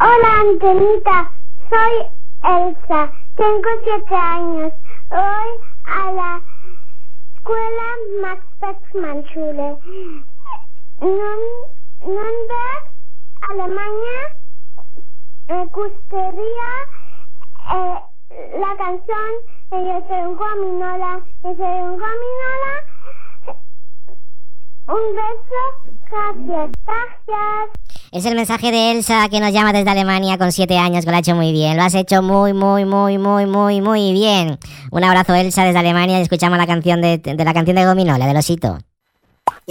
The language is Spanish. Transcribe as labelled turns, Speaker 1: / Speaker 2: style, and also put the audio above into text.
Speaker 1: Hola, Antenita. Soy Elsa. Tengo 7 años. Voy a la escuela Max Beckmann Schule. Nürnberg, Alemania. Me gustaría la canción Yo soy un gominola. Yo soy un gominola. Un beso. Gracias. Gracias.
Speaker 2: Es el mensaje de Elsa, que nos llama desde Alemania con 7 años, que lo ha hecho muy bien. Lo has hecho muy bien. Un abrazo, Elsa, desde Alemania, y escuchamos la canción de Gominola, del osito.